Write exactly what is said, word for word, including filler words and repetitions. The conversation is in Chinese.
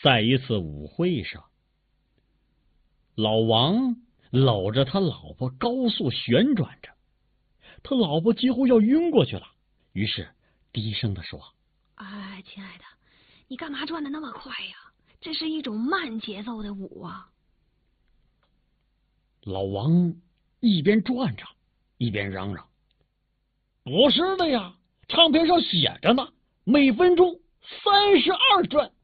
在一次舞会上，老王搂着他老婆高速旋转着，他老婆几乎要晕过去了，于是低声地说： 哎，亲爱的，你干嘛转的那么快呀？这是一种慢节奏的舞啊。 老王一边转着一边嚷嚷：不是的呀，唱片上写着呢，每分钟三十二转。